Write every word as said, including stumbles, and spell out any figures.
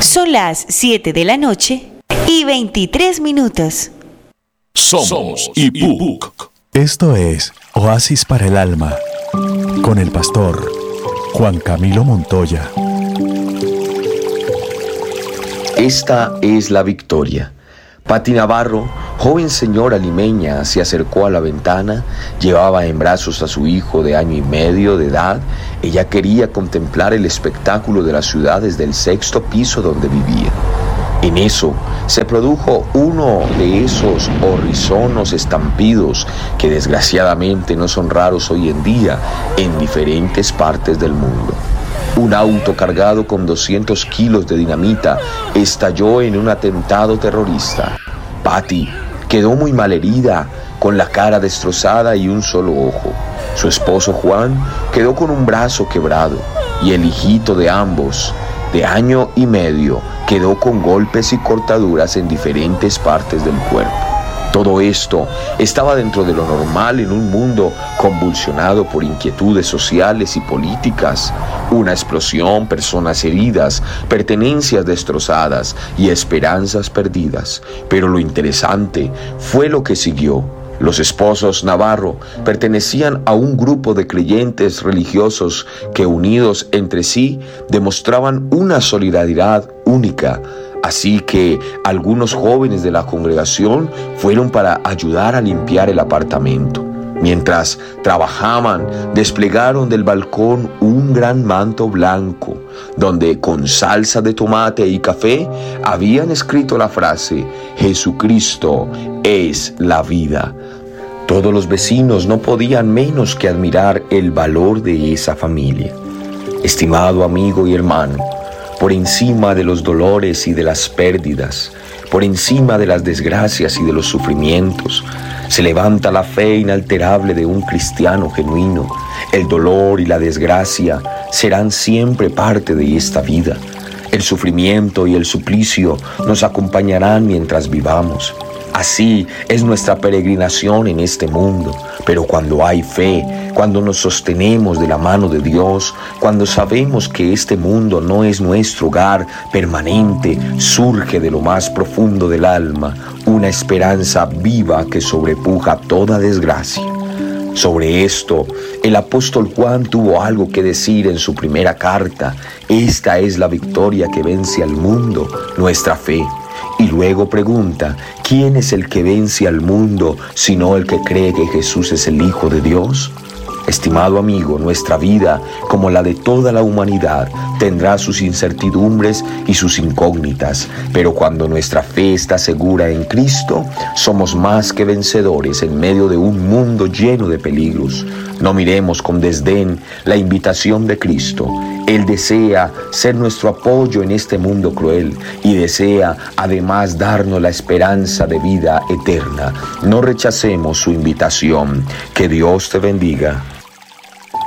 Son las siete de la noche y veintitrés minutos. Somos I P U C. Esto es Oasis para el Alma, con el pastor Juan Camilo Montoya. Esta es la victoria. Pati Navarro, joven señora limeña, se acercó a la ventana, llevaba en brazos a su hijo de año y medio de edad. Ella quería contemplar el espectáculo de la ciudad desde el sexto piso donde vivía. En eso se produjo uno de esos horrisonos estampidos que desgraciadamente no son raros hoy en día en diferentes partes del mundo. Un auto cargado con doscientos kilos de dinamita estalló en un atentado terrorista. Pati quedó muy malherida, con la cara destrozada y un solo ojo. Su esposo Juan quedó con un brazo quebrado y el hijito de ambos, de año y medio, quedó con golpes y cortaduras en diferentes partes del cuerpo. Todo esto estaba dentro de lo normal en un mundo convulsionado por inquietudes sociales y políticas. Una explosión, personas heridas, pertenencias destrozadas y esperanzas perdidas. Pero lo interesante fue lo que siguió. Los esposos Navarro pertenecían a un grupo de creyentes religiosos que, unidos entre sí, demostraban una solidaridad única. Así que algunos jóvenes de la congregación fueron para ayudar a limpiar el apartamento. Mientras trabajaban, desplegaron del balcón un gran manto blanco, donde con salsa de tomate y café habían escrito la frase: Jesucristo es la vida. Todos los vecinos no podían menos que admirar el valor de esa familia. Estimado amigo y hermano, por encima de los dolores y de las pérdidas, por encima de las desgracias y de los sufrimientos, se levanta la fe inalterable de un cristiano genuino. El dolor y la desgracia serán siempre parte de esta vida. El sufrimiento y el suplicio nos acompañarán mientras vivamos. Así es nuestra peregrinación en este mundo, pero cuando hay fe, cuando nos sostenemos de la mano de Dios, cuando sabemos que este mundo no es nuestro hogar permanente, surge de lo más profundo del alma una esperanza viva que sobrepuja toda desgracia. Sobre esto, el apóstol Juan tuvo algo que decir en su primera carta: esta es la victoria que vence al mundo, nuestra fe. Y luego pregunta: ¿quién es el que vence al mundo sino el que cree que Jesús es el Hijo de Dios? Estimado amigo, nuestra vida, como la de toda la humanidad, tendrá sus incertidumbres y sus incógnitas, pero cuando nuestra fe está segura en Cristo, somos más que vencedores en medio de un mundo lleno de peligros. No miremos con desdén la invitación de Cristo. Él desea ser nuestro apoyo en este mundo cruel y desea además darnos la esperanza de vida eterna. No rechacemos su invitación. Que Dios te bendiga.